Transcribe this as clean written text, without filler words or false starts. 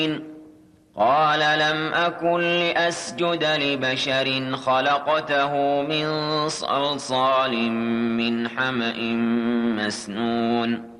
قال لم أكن لأسجد لبشر خلقته من صلصال من حمأ مسنون